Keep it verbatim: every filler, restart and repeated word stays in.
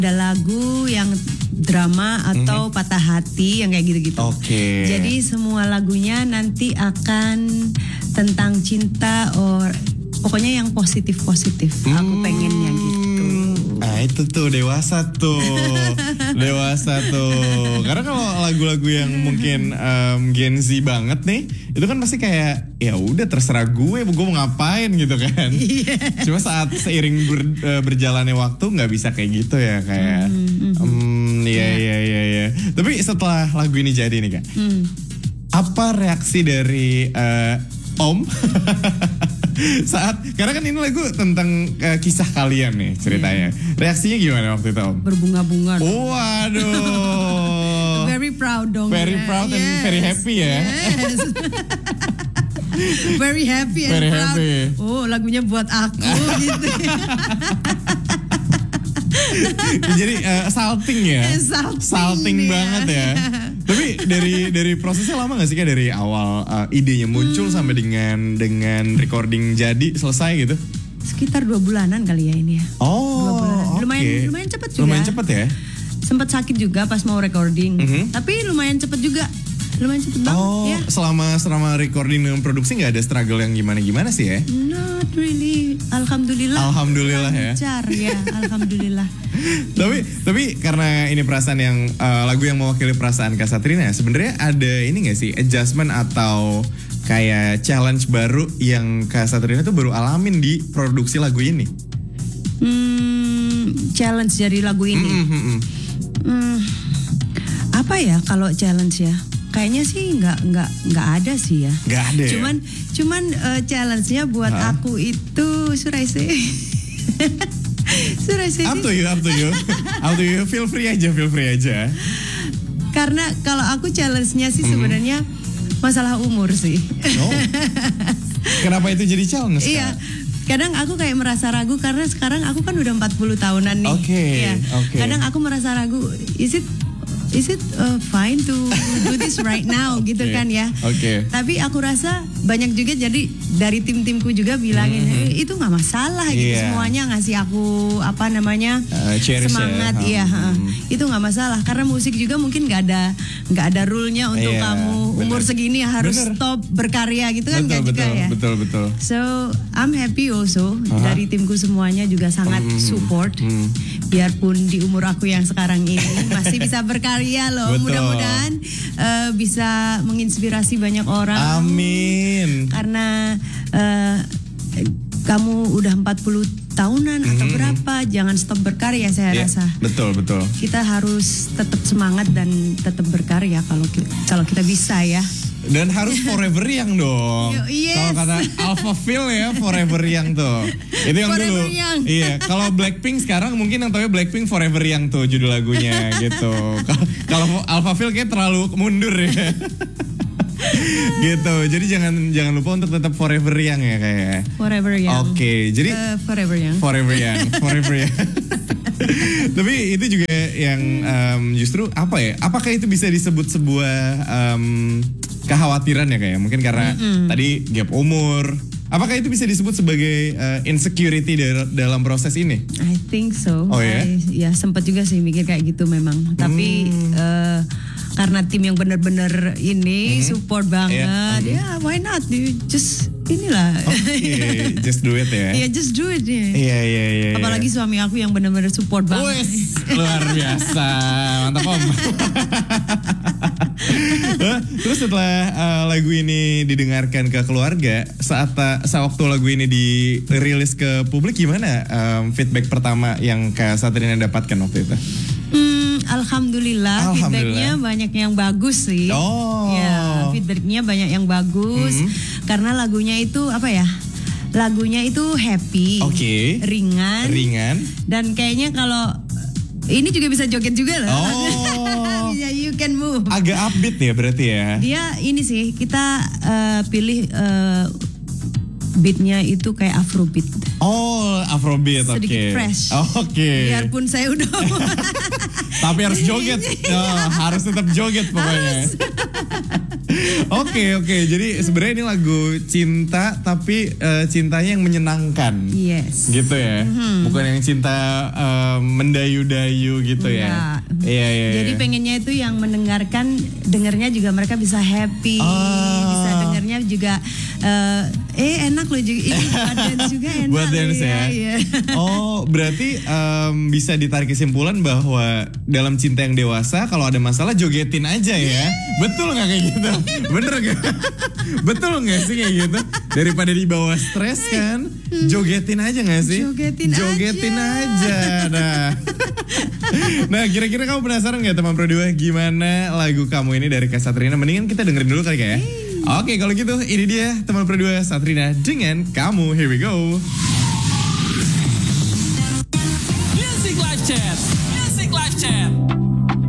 Ada lagu yang drama atau mm-hmm. patah hati yang kayak gitu-gitu. Oke. Okay. Jadi semua lagunya nanti akan tentang cinta or pokoknya yang positif-positif. Hmm. Aku pengennya gitu. Nah itu tuh dewasa tuh. Dewasa tuh. Karena kalau lagu-lagu yang mungkin um, Gen Z banget nih, itu kan pasti kayak ya udah terserah gue, gue mau ngapain gitu kan. Yeah. Cuma saat seiring ber, uh, berjalannya waktu nggak bisa kayak gitu ya kayak. Mm-hmm. Um, iya iya iya iya. Tapi setelah lagu ini jadi nih Kak, mm. apa reaksi dari uh, Om? Saat karena kan ini lagu tentang uh, kisah kalian nih ceritanya. Yeah. Reaksinya gimana waktu itu Om? Berbunga-bunga. Waduh. Very proud dong. Very ya. proud and yes. very happy ya. Yes. Very happy and very proud. Happy. Oh, lagunya buat aku gitu. Jadi uh, salting ya. Salting, salting ya. banget ya. Tapi dari dari prosesnya lama gak sih Kak dari awal uh, idenya muncul hmm. sampai dengan dengan recording jadi selesai gitu? Sekitar dua bulanan kali ya ini ya. Oh, dua bulanan. Okay. Lumayan lumayan cepet juga. Lumayan cepet ya. Sempat sakit juga pas mau recording. Mm-hmm. Tapi lumayan cepet juga. Lumayan cepet banget oh, ya. selama selama recording dengan produksi nggak ada struggle yang gimana-gimana sih ya? Not really. Alhamdulillah. Alhamdulillah ya. Lancar ya, alhamdulillah. tapi tapi karena ini perasaan yang uh, lagu yang mewakili perasaan Kak Satrina, sebenarnya ada ini nggak sih adjustment atau kayak challenge baru yang Kak Satrina tuh baru alamin di produksi lagu ini? Hmm, challenge dari lagu ini. Mm-hmm. Hmm, apa ya kalau challenge ya? Kayaknya sih nggak nggak nggak ada sih ya. Nggak ada. Cuman ya? cuman uh, challenge-nya buat huh? aku itu should I say? should I say? Up to you, up to you, up to you. Feel free aja, feel free aja. Karena kalau aku challenge-nya sih mm-hmm. sebenarnya masalah umur sih. Oh. Kenapa itu jadi challenge? Iya. Kadang aku kayak merasa ragu karena sekarang aku kan udah empat puluh tahunan nih. Oke. Okay, ya. Okay. Kadang aku merasa ragu, is it Is it uh, fine to do this right now gitu okay. kan ya? Oke. Okay. Tapi aku rasa banyak juga jadi dari tim-timku juga bilangin mm-hmm. eh, itu nggak masalah yeah. gitu semuanya ngasih aku apa namanya uh, semangat ya. Mm-hmm. Itu nggak masalah karena musik juga mungkin nggak ada nggak ada rule-nya untuk yeah, kamu umur bener. segini harus bener. stop berkarya gitu kan nggak juga ya? Betul betul. So I'm happy also uh-huh. dari timku semuanya juga sangat mm-hmm. support. Mm. Biarpun di umur aku yang sekarang ini masih bisa berkarya loh. Betul. Mudah-mudahan uh, bisa menginspirasi banyak orang. Amin. Karena uh, kamu udah empat puluh tahunan mm-hmm. atau berapa, jangan stop berkarya saya yeah, rasa. Betul, betul. Kita harus tetap semangat dan tetap berkarya kalau kalau kita bisa ya. Dan harus forever young dong. Yes. Kalau kata Alpha Phil ya forever young tuh. Itu yang forever dulu. Young. Iya. Kalau Blackpink sekarang mungkin yang tahu Blackpink Forever Young tuh judul lagunya gitu. Kalau Alpha Phil kayak terlalu mundur ya. Gitu. Jadi jangan jangan lupa untuk tetap forever young ya kayak. Forever young. Oke. Okay, jadi uh, forever young. Forever young. Forever young. Tapi itu juga yang um, justru apa ya? Apakah itu bisa disebut sebuah um, kekhawatiran ya kayak mungkin karena mm-hmm. tadi gap umur. Apakah itu bisa disebut sebagai uh, insecurity da- dalam proses ini? I think so. Oh ya? I, ya sempat juga sih mikir kayak gitu memang. Tapi mm. uh, karena tim yang benar-benar ini mm-hmm. support banget, yeah. Mm-hmm. ya why not? You just inilah. Oke, okay. Just do it ya. Iya, yeah, just do it ya. Iya, iya, iya. Apalagi suami aku yang benar-benar support banget. Wes, luar biasa. Mantap Om. Terus setelah uh, lagu ini didengarkan ke keluarga, saat saat waktu lagu ini dirilis ke publik gimana um, feedback pertama yang Kak Satrina dapatkan waktu itu? Hmm, alhamdulillah, alhamdulillah. feedbacknya banyak yang bagus sih. Oh. Ya, feedbacknya banyak yang bagus mm-hmm. karena lagunya itu apa ya? Lagunya itu happy, okay. ringan, ringan, dan kayaknya kalau ini juga bisa joget juga loh. Oh. Ya, you can move. Agak upbeat ya berarti ya. Dia ini sih kita uh, pilih uh, beatnya itu kayak Afrobeat. Oh, Afrobeat, oke. Sedikit okay. fresh. Oke. Okay. Biarpun saya udah. Tapi harus joget. Oh, harus tetap joget pokoknya. Oke oke, jadi sebenarnya ini lagu cinta tapi uh, cintanya yang menyenangkan. Yes. Gitu ya, hmm. bukan yang cinta uh, mendayu-dayu gitu. Enggak. Ya. Iya iya. Jadi pengennya itu yang mendengarkan, dengarnya juga mereka bisa happy, oh. bisa dengarnya juga uh, eh enak loh juga, ini buat dance juga enak. Buat dance ya. ya. Oh berarti um, bisa ditarik kesimpulan bahwa dalam cinta yang dewasa kalau ada masalah jogetin aja ya. Betul nggak kayak gitu? Bener gak? Betul gak sih kayak gitu? Daripada dibawa stres kan, jogetin aja gak sih? Jogetin, jogetin aja. aja. Nah, nah kira-kira kamu penasaran gak teman Pro dua gimana lagu kamu ini dari Kak Satrina? Mendingan kita dengerin dulu kali ya. Hey. Oke kalau gitu ini dia teman Pro dua Satrina dengan Kamu. Here we go. Music Live Chat. Music Live Chat.